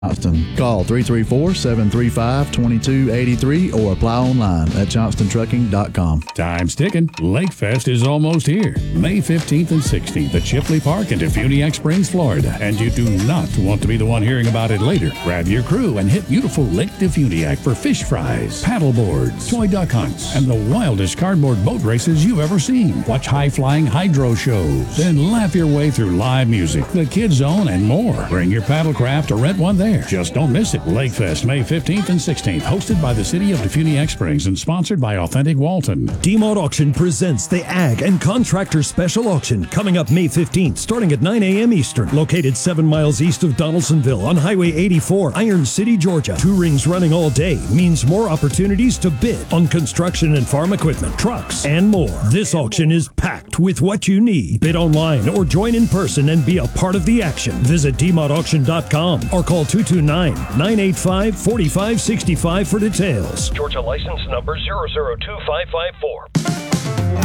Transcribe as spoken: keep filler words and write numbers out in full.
Johnston. Call three three four, seven three five, two two eight three or apply online at johnston trucking dot com. Time's ticking. Lakefest is almost here. May fifteenth and sixteenth at Chipley Park in Defuniak Springs, Florida. And you do not want to be the one hearing about it later. Grab your crew and hit beautiful Lake Defuniak for fish fries, paddle boards, toy duck hunts, and the wildest cardboard boat races you've ever seen. Watch high-flying hydro shows. Then laugh your way through live music, the Kids Zone, and more. Bring your paddle craft or rent one there. Just don't miss it. Lakefest, May fifteenth and sixteenth, hosted by the City of Defuniak Springs and sponsored by Authentic Walton. D-Mod Auction presents the Ag and Contractor Special Auction coming up May fifteenth, starting at nine a.m. Eastern. Located seven miles east of Donaldsonville on Highway eighty-four, Iron City, Georgia. Two rings running all day means more opportunities to bid on construction and farm equipment, trucks, and more. This auction is packed with what you need. Bid online or join in person and be a part of the action. Visit d mod auction dot com or call two two nine, nine eight five, four five six five for details. Georgia license number zero zero two five five four.